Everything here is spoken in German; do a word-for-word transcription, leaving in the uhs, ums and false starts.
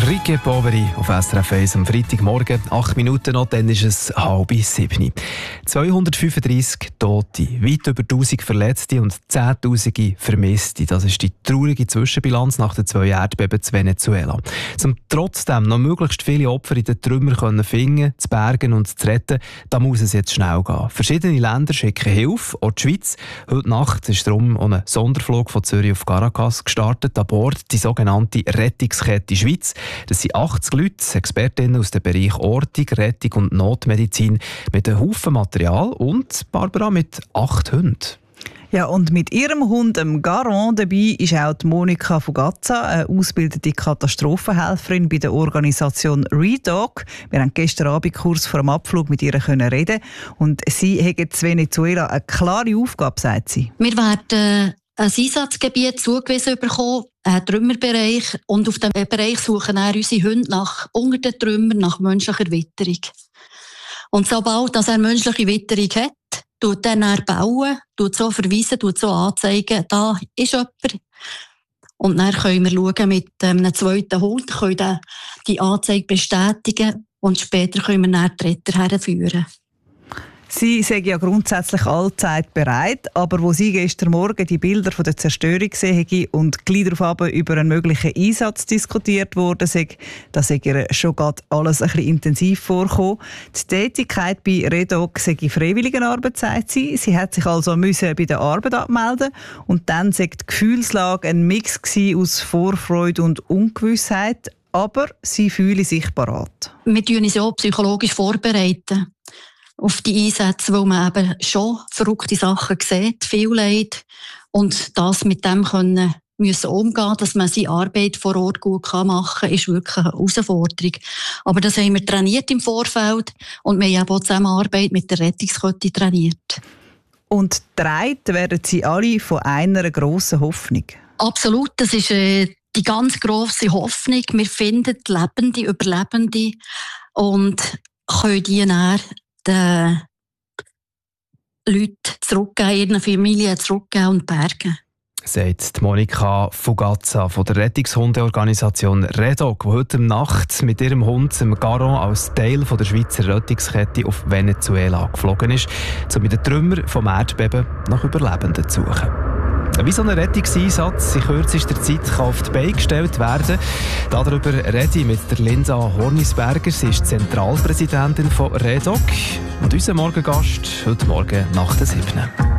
Ricky Poveri auf S R F eins am Freitagmorgen. Acht Minuten noch, dann ist es halb sieben. zweihundertfünfunddreissig Tote, weit über tausend Verletzte und Zehntausende Vermisste. Das ist die traurige Zwischenbilanz nach den zwei Erdbeben in Venezuela. Um trotzdem noch möglichst viele Opfer in den Trümmern zu finden, zu bergen und zu retten, da muss es jetzt schnell gehen. Verschiedene Länder schicken Hilfe, auch die Schweiz. Heute Nacht ist darum ein Sonderflug von Zürich auf Caracas gestartet. An Bord die sogenannte Rettungskette Schweiz. Das sind achtzig Leute, Expertinnen aus dem Bereich Ortung, Rettung und Notmedizin mit einem Haufen Material und Barbara mit acht Hunden. Ja, und mit ihrem Hund, dem Garon, dabei ist auch die Monika Fugazza, eine ausgebildete Katastrophenhelferin bei der Organisation ReDoc. Wir haben gestern Abend kurz vor dem Abflug mit ihr reden und sie hat in Venezuela eine klare Aufgabe, sagt sie. Wir werden ein Einsatzgebiet zugewiesen bekommen, einen Trümmerbereich, und auf diesem Bereich suchen auch unsere Hunde nach unter den Trümmern, nach menschlicher Witterung. Und sobald er menschliche Witterung hat, tut dann er bauen, tut so verweisen, tut so anzeigen, da ist jemand. Und dann können wir schauen mit einem zweiten Hund, können die Anzeige bestätigen und später können wir dann die Retter herführen. Sie sagen ja grundsätzlich allzeit bereit, aber wo Sie gestern Morgen die Bilder von der Zerstörung gesehen haben und gleich darauf über einen möglichen Einsatz diskutiert wurde, da sei ihr schon gerade alles ein bisschen intensiv vorgekommen. Die Tätigkeit bei ReDoc sei Freiwilligenarbeit, sagt sie. Sie hat sich also müssen bei der Arbeit abmelden und dann sei die Gefühlslage ein Mix aus Vorfreude und Ungewissheit, aber sie fühle sich parat. Wir tun uns ja auch psychologisch vorbereiten auf die Einsätze, wo man eben schon verrückte Sachen sieht, viel Leid, und das mit dem können müssen umgehen, dass man seine Arbeit vor Ort gut machen kann, ist wirklich eine Herausforderung. Aber das haben wir trainiert im Vorfeld und wir haben auch die Zusammenarbeit mit der Rettungskette trainiert. Und getragen werden sie alle von einer grossen Hoffnung. Absolut, das ist äh, die ganz grosse Hoffnung. Wir finden Lebende, Überlebende und können die dann den Leuten zurückgeben, ihren Familien zurückgeben und bergen. Sagt Monika Fugazza von der Rettungshundeorganisation ReDoc, die heute Nacht mit ihrem Hund, dem Garon, als Teil von der Schweizer Rettungskette auf Venezuela geflogen ist, um mit den Trümmern vom Erdbeben nach Überlebenden zu suchen. Wie so ein Rettungseinsatz in kürzester Zeit kann auf die Beine gestellt werden. Darüber rede ich mit der Linda Hornisberger. Sie ist Zentralpräsidentin von ReDoc und unser Morgengast heute Morgen nach der siebten.